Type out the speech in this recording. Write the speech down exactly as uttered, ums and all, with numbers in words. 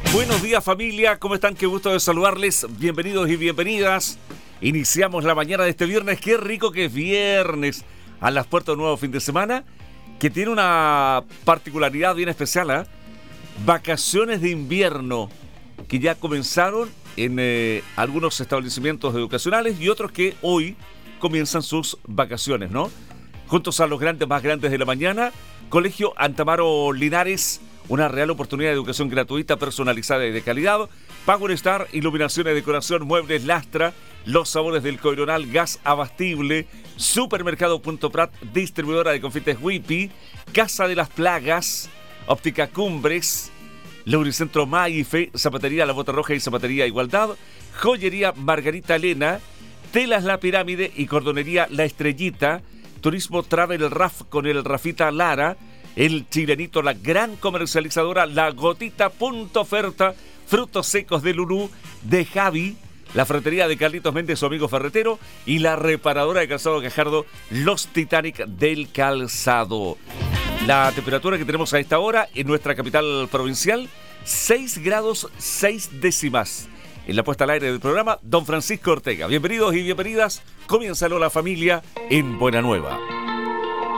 Buenos días, familia, ¿cómo están? Qué gusto de saludarles, bienvenidos y bienvenidas. Iniciamos la mañana de este viernes, qué rico que es viernes, a las puertas de un nuevo fin de semana, que tiene una particularidad bien especial, ¿eh? Vacaciones de invierno, que ya comenzaron en eh, algunos establecimientos educacionales y otros que hoy comienzan sus vacaciones, ¿no? Juntos a los grandes más grandes de la mañana, Colegio Antamaro Linares, una real oportunidad de educación gratuita, personalizada y de calidad. Power Star, iluminación y decoración, muebles Lastra, los sabores del Coironal, gas abastible, Supermercado Punto Prat, distribuidora de confites Wipi, Casa de las Plagas, Óptica Cumbres, Lubricentro Maife, Zapatería La Bota Roja y Zapatería Igualdad, Joyería Margarita Elena, Telas La Pirámide y Cordonería La Estrellita, Turismo Travel Raf con el Rafita Lara, El Chilenito, la gran comercializadora La Gotita, Punto Oferta, Frutos Secos de Lulú, de Javi, la Ferretería de Carlitos Méndez, su amigo ferretero, y la reparadora de calzado Gajardo, Los Titanic del Calzado. La temperatura que tenemos a esta hora en nuestra capital provincial, seis grados seis décimas. En la puesta al aire del programa, don Francisco Ortega. Bienvenidos y bienvenidas. Comienza la familia en Buena Nueva.